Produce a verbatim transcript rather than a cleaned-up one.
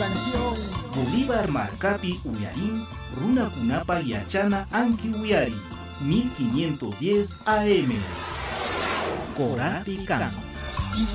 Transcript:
canción. Bolívar Marcapi Uyarín, Runa Kunapa Yachana Anki Uyari, mil quinientos diez A M. Corate Can.